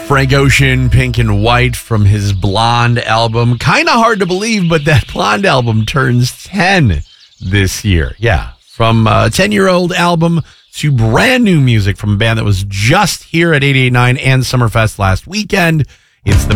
Frank Ocean, Pink and White from his Blonde album. Kind of hard to believe, but that Blonde album turns 10 this year. Yeah, from a 10-year-old album to brand new music from a band that was just here at 88.9 and Summerfest last weekend. It's the